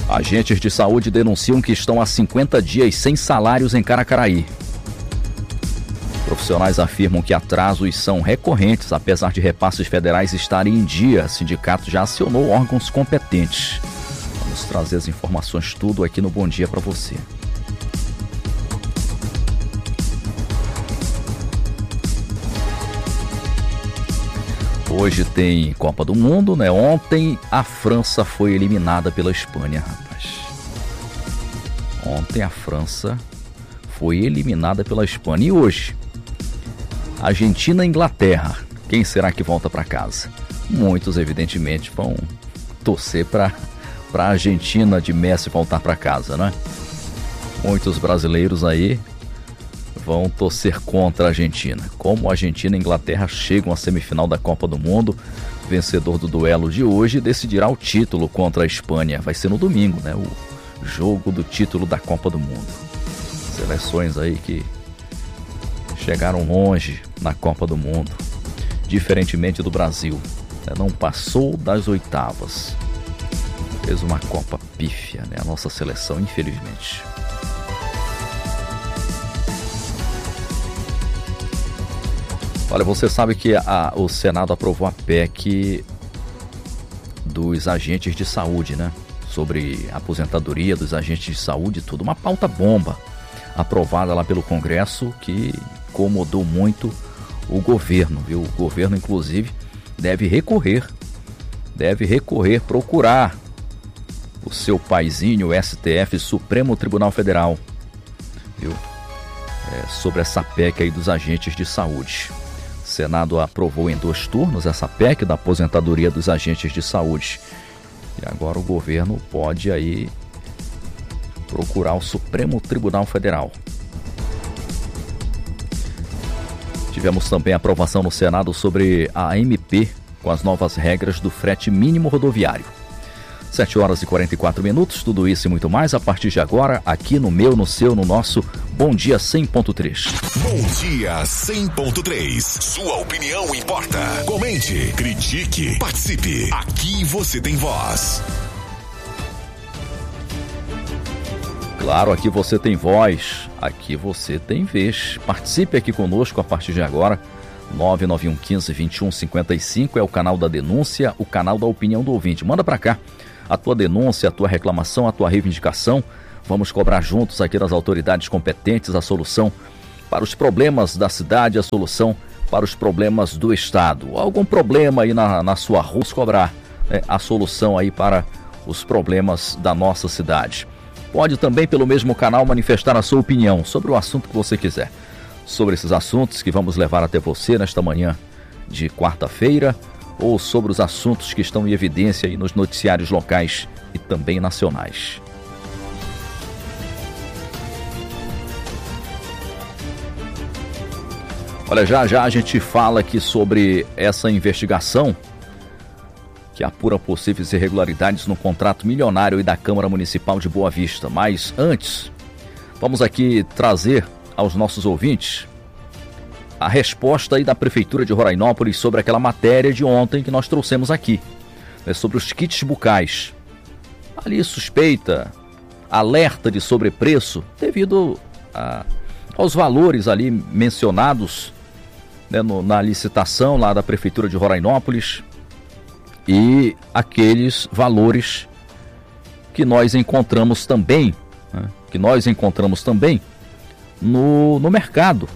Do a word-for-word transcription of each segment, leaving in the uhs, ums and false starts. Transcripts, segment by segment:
Agentes de saúde denunciam que estão há cinquenta dias sem salários em Caracaraí. Profissionais afirmam que atrasos são recorrentes, apesar de repasses federais estarem em dia. O sindicato já acionou órgãos competentes. Vamos trazer as informações tudo aqui no Bom Dia para você. Hoje tem Copa do Mundo, né? Ontem a França foi eliminada pela Espanha, rapaz. Ontem a França foi eliminada pela Espanha. E hoje, Argentina e Inglaterra. Quem será que volta para casa? Muitos, evidentemente, vão torcer para a Argentina de Messi voltar para casa, né? Muitos brasileiros aí vão torcer contra a Argentina. Como a Argentina e a Inglaterra chegam à semifinal da Copa do Mundo, o vencedor do duelo de hoje decidirá o título contra a Espanha. Vai ser no domingo, né? O jogo do título da Copa do Mundo. Seleções aí que chegaram longe na Copa do Mundo, diferentemente do Brasil, né? Não passou das oitavas. Fez uma Copa pífia, né? A nossa seleção, infelizmente. Olha, você sabe que a, o Senado aprovou a P E C dos agentes de saúde, né? Sobre a aposentadoria dos agentes de saúde e tudo. Uma pauta bomba aprovada lá pelo Congresso que incomodou muito o governo, viu? O governo, inclusive, deve recorrer, deve recorrer, procurar o seu paizinho, o S T F, Supremo Tribunal Federal, viu? É, sobre essa P E C aí dos agentes de saúde. O Senado aprovou em dois turnos essa P E C da aposentadoria dos agentes de saúde. E agora o governo pode aí procurar o Supremo Tribunal Federal. Tivemos também a aprovação no Senado sobre a M P com as novas regras do frete mínimo rodoviário. sete horas e quarenta e quatro minutos, tudo isso e muito mais a partir de agora, aqui no meu, no seu, no nosso Bom Dia cem ponto três. Bom Dia cem ponto três. Sua opinião importa. Comente, critique, participe. Aqui você tem voz. Claro, aqui você tem voz, aqui você tem vez. Participe aqui conosco a partir de agora. nove nove um um cinco, dois um cinco cinco é o canal da denúncia, o canal da opinião do ouvinte. Manda pra cá a tua denúncia, a tua reclamação, a tua reivindicação. Vamos cobrar juntos aqui das autoridades competentes a solução para os problemas da cidade, a solução para os problemas do estado. Algum problema aí na, na sua rua, vamos cobrar, né, a solução aí para os problemas da nossa cidade. Pode também pelo mesmo canal manifestar a sua opinião sobre o assunto que você quiser. Sobre esses assuntos que vamos levar até você nesta manhã de quarta-feira, ou sobre os assuntos que estão em evidência aí nos noticiários locais e também nacionais. Olha, já já a gente fala aqui sobre essa investigação que apura possíveis irregularidades no contrato milionário aí da Câmara Municipal de Boa Vista. Mas antes, vamos aqui trazer aos nossos ouvintes a resposta aí da Prefeitura de Rorainópolis sobre aquela matéria de ontem que nós trouxemos aqui, né, sobre os kits bucais. Ali suspeita, alerta de sobrepreço devido a, aos valores ali mencionados, né, no, na licitação lá da Prefeitura de Rorainópolis e aqueles valores que nós encontramos também, né, que nós encontramos também no, no mercado.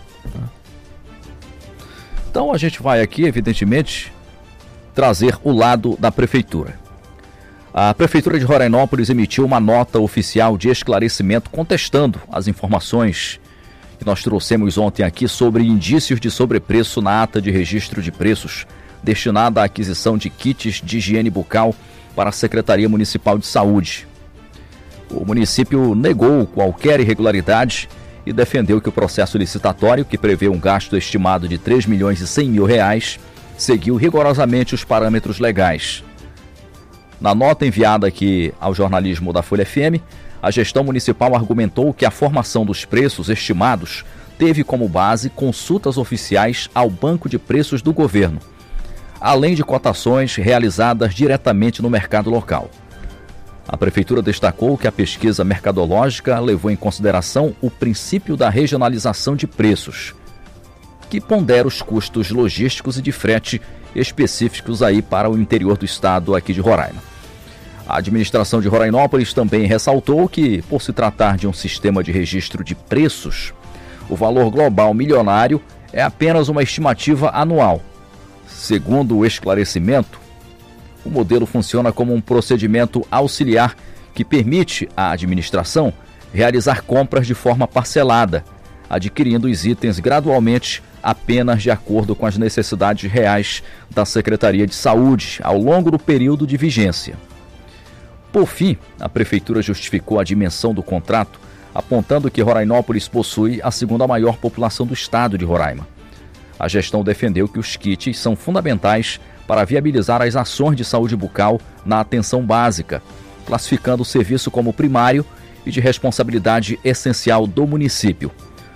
Então a gente vai aqui, evidentemente, trazer o lado da Prefeitura. A Prefeitura de Rorainópolis emitiu uma nota oficial de esclarecimento contestando as informações que nós trouxemos ontem aqui sobre indícios de sobrepreço na ata de registro de preços destinada à aquisição de kits de higiene bucal para a Secretaria Municipal de Saúde. O município negou qualquer irregularidade e defendeu que o processo licitatório, que prevê um gasto estimado de três milhões e cem mil reais, seguiu rigorosamente os parâmetros legais. Na nota enviada aqui ao jornalismo da Folha F M, a gestão municipal argumentou que a formação dos preços estimados teve como base consultas oficiais ao Banco de Preços do governo, além de cotações realizadas diretamente no mercado local. A Prefeitura destacou que a pesquisa mercadológica levou em consideração o princípio da regionalização de preços, que pondera os custos logísticos e de frete específicos aí para o interior do estado aqui de Roraima. A administração de Rorainópolis também ressaltou que, por se tratar de um sistema de registro de preços, o valor global milionário é apenas uma estimativa anual. Segundo o esclarecimento, o modelo funciona como um procedimento auxiliar que permite à administração realizar compras de forma parcelada, adquirindo os itens gradualmente apenas de acordo com as necessidades reais da Secretaria de Saúde ao longo do período de vigência. Por fim, a Prefeitura justificou a dimensão do contrato, apontando que Rorainópolis possui a segunda maior população do estado de Roraima. A gestão defendeu que os kits são fundamentais para viabilizar as ações de saúde bucal na atenção básica, classificando o serviço como primário e de responsabilidade essencial do município.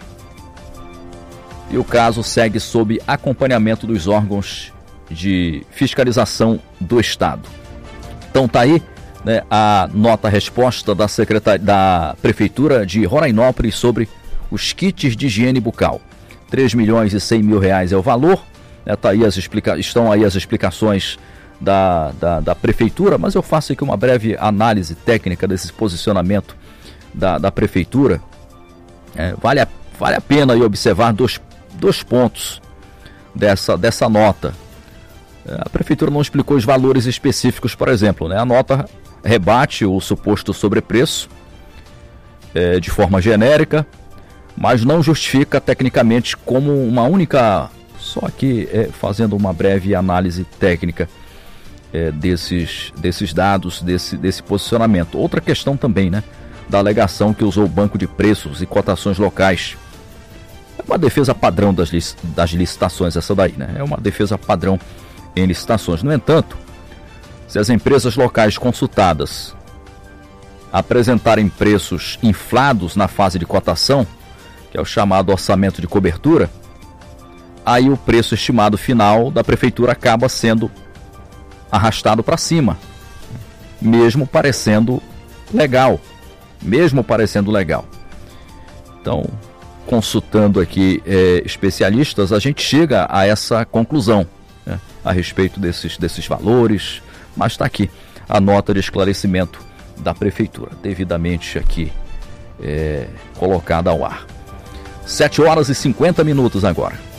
E o caso segue sob acompanhamento dos órgãos de fiscalização do estado. Então tá aí, né, a nota-resposta da, secretar... da Prefeitura de Rorainópolis sobre os kits de higiene bucal. três milhões e cem mil reais é o valor, né, tá aí as explica... estão aí as explicações da, da, da Prefeitura, mas eu faço aqui uma breve análise técnica desse posicionamento da, da Prefeitura. É, vale, a, vale a pena aí observar dois, dois pontos dessa, dessa nota. A Prefeitura não explicou os valores específicos, por exemplo, né? A nota rebate o suposto sobrepreço é, de forma genérica, mas não justifica tecnicamente como uma única, só aqui é, fazendo uma breve análise técnica é, desses, desses dados, desse, desse posicionamento. Outra questão também, né, da alegação que usou o banco de preços e cotações locais. É uma defesa padrão das, lic, das licitações essa daí, né? É uma defesa padrão em licitações. No entanto, se as empresas locais consultadas apresentarem preços inflados na fase de cotação, que é o chamado orçamento de cobertura, aí o preço estimado final da Prefeitura acaba sendo arrastado para cima, mesmo parecendo legal, mesmo parecendo legal. Então, consultando aqui é, especialistas, a gente chega a essa conclusão, né, a respeito desses, desses valores, mas está aqui a nota de esclarecimento da Prefeitura, devidamente aqui é, colocada ao ar. sete horas e cinquenta minutos agora.